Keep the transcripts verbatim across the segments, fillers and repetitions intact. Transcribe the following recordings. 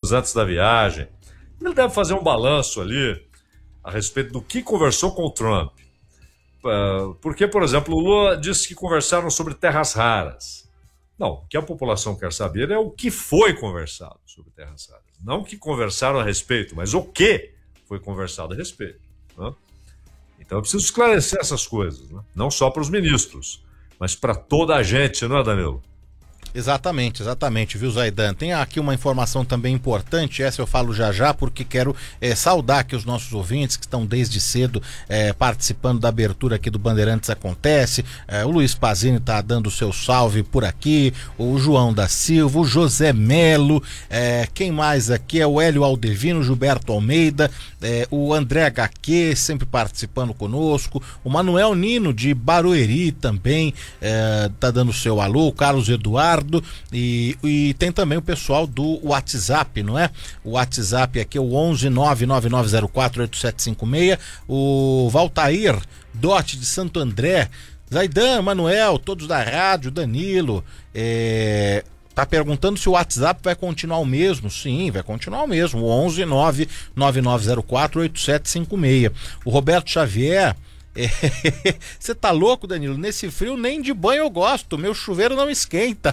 minutos antes da viagem. Ele deve fazer um balanço ali a respeito do que conversou com o Trump. Porque, por exemplo, o Lula disse que conversaram sobre terras raras. Não, o que a população quer saber é o que foi conversado sobre terras raras. Não o que conversaram a respeito, mas o que foi conversado a respeito. Né? Então eu preciso esclarecer essas coisas, né? Não só para os ministros, mas para toda a gente, não é, Danilo? Exatamente, exatamente, viu, Zaidan? Tem aqui uma informação também importante, essa eu falo já já, porque quero é, saudar aqui os nossos ouvintes que estão desde cedo é, participando da abertura aqui do Bandeirantes Acontece. É, o Luiz Pazini está dando o seu salve por aqui, o João da Silva, o José Melo, é, quem mais aqui é o Hélio Aldevino, o Gilberto Almeida, é, o André H Q sempre participando conosco, o Manuel Nino de Barueri também é, tá dando o seu alô, o Carlos Eduardo. E, e tem também o pessoal do WhatsApp, não é? O WhatsApp aqui é o onze nove nove nove zero quatro oito sete cinco seis. O Valtair Dote de Santo André, Zaidan, Manuel, todos da rádio, Danilo, é... tá perguntando se o WhatsApp vai continuar o mesmo. Sim, vai continuar o mesmo, o onze nove nove nove zero quatro oito sete cinco seis. O Roberto Xavier, você é... tá louco, Danilo? Nesse frio nem de banho eu gosto, meu chuveiro não esquenta.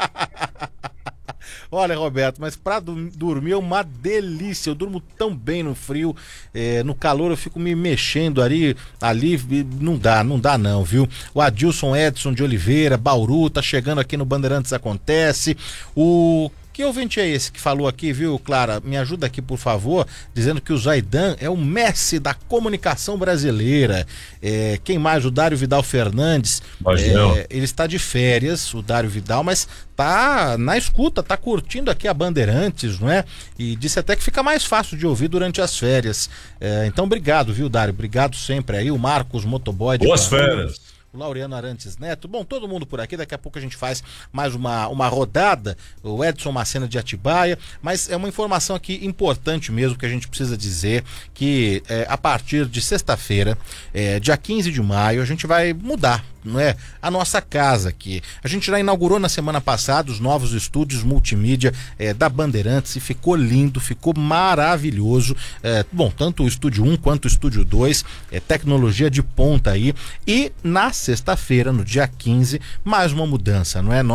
Olha, Roberto, mas pra do, dormir é uma delícia, eu durmo tão bem no frio, é, no calor eu fico me mexendo ali, ali, não dá, não dá não, viu? O Adilson Edson de Oliveira, Bauru, tá chegando aqui no Bandeirantes Acontece. O Que ouvinte é esse que falou aqui, viu, Clara? Me ajuda aqui, por favor, dizendo que o Zaidan é o Messi da comunicação brasileira. É, quem mais? O Dário Vidal Fernandes. É, ele está de férias, o Dário Vidal, mas tá na escuta, tá curtindo aqui a Bandeirantes, não é? E disse até que fica mais fácil de ouvir durante as férias. É, então, obrigado, viu, Dário? Obrigado sempre aí. O Marcos Motoboy. Boas férias. O Laureano Arantes Neto, bom, todo mundo por aqui, daqui a pouco a gente faz mais uma, uma rodada, o Edson Macena de Atibaia, mas é uma informação aqui importante mesmo que a gente precisa dizer, que é, a partir de sexta-feira, é, dia quinze de maio, a gente vai mudar, não é? A nossa casa aqui. A gente já inaugurou na semana passada os novos estúdios multimídia é, da Bandeirantes e ficou lindo, ficou maravilhoso. É, bom, tanto o estúdio um quanto o estúdio dois, é tecnologia de ponta aí. E na sexta-feira, no dia quinze, mais uma mudança, não é?